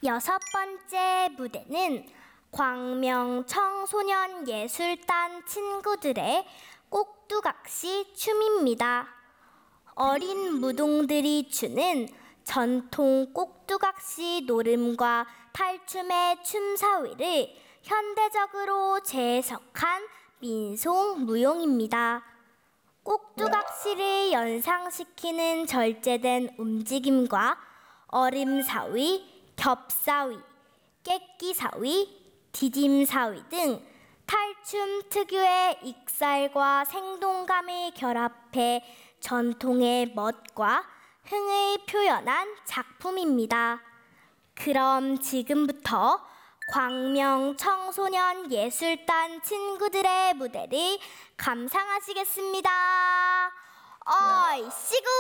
여섯 번째 무대는 광명 청소년 예술단 친구들의 꼭두각시 춤입니다. 어린 무동들이 추는 전통 꼭두각시 노름과 탈춤의 춤사위를 현대적으로 재해석한 민속 무용입니다. 꼭두각시를 연상시키는 절제된 움직임과 얼음사위, 겹사위, 깨끼사위, 디딤사위 등 탈춤 특유의 익살과 생동감을 결합해 전통의 멋과 흥을 표현한 작품입니다. 그럼 지금부터 광명 청소년 예술단 친구들의 무대를 감상하시겠습니다. 얼씨구!